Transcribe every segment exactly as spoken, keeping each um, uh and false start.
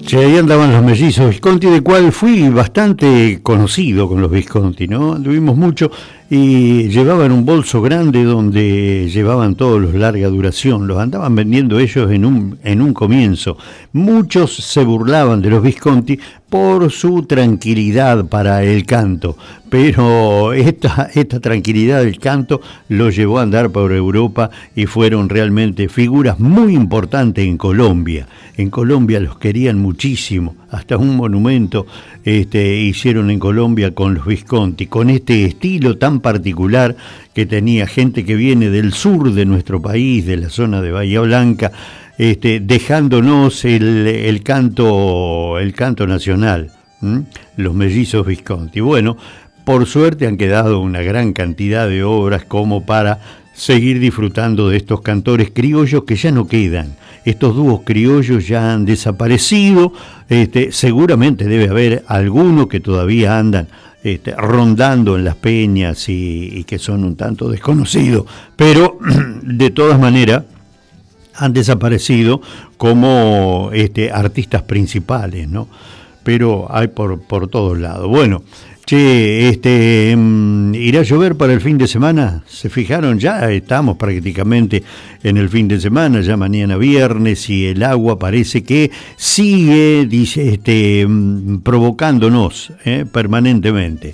Sí, ahí andaban los mellizos Visconti, de cual fui bastante conocido con los Visconti, ¿no? Tuvimos mucho y llevaban un bolso grande donde llevaban todos los larga duración, los andaban vendiendo ellos en un, en un comienzo. Muchos se burlaban de los Visconti por su tranquilidad para el canto, pero esta, esta tranquilidad del canto los llevó a andar por Europa y fueron realmente figuras muy importantes en Colombia. En Colombia los querían muchísimo, hasta un monumento este, hicieron en Colombia con los Visconti, con este estilo tan particular que tenía gente que viene del sur de nuestro país, de la zona de Bahía Blanca, este, dejándonos el, el canto, el canto nacional, ¿m? Los mellizos Visconti. Bueno, por suerte han quedado una gran cantidad de obras como para seguir disfrutando de estos cantores criollos que ya no quedan. Estos dúos criollos ya han desaparecido, este, seguramente debe haber algunos que todavía andan este, rondando en las peñas y, y que son un tanto desconocidos, pero de todas maneras han desaparecido como este, artistas principales, ¿no? Pero hay por, por todos lados. Bueno, che, este, ¿irá a llover para el fin de semana? ¿Se fijaron? Ya estamos prácticamente en el fin de semana, ya mañana viernes, y el agua parece que sigue, dice, este, provocándonos ¿eh? permanentemente.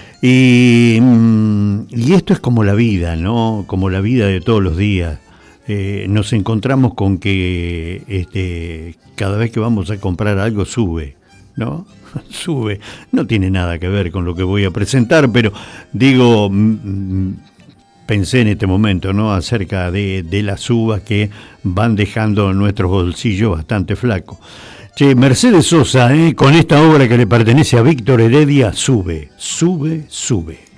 Y, y esto es como la vida, ¿no? Como la vida de todos los días. Eh, nos encontramos con que este, cada vez que vamos a comprar algo sube, ¿no? Sube, no tiene nada que ver con lo que voy a presentar, pero digo, mm, pensé en este momento, ¿no? Acerca de, de las uvas que van dejando nuestros bolsillos bastante flacos. Che, Mercedes Sosa, ¿eh? Con esta obra que le pertenece a Víctor Heredia, sube, sube, sube.